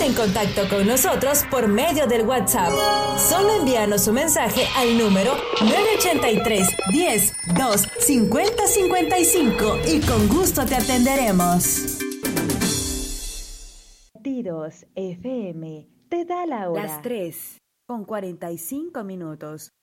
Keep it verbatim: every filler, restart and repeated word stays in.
en contacto con nosotros por medio del WhatsApp. Solo envíanos su mensaje al número nueve ochenta y tres, diez, dos, cincuenta, cincuenta y cinco y con gusto te atenderemos. Latidos F M te da la hora. Las tres con cuarenta y cinco minutos.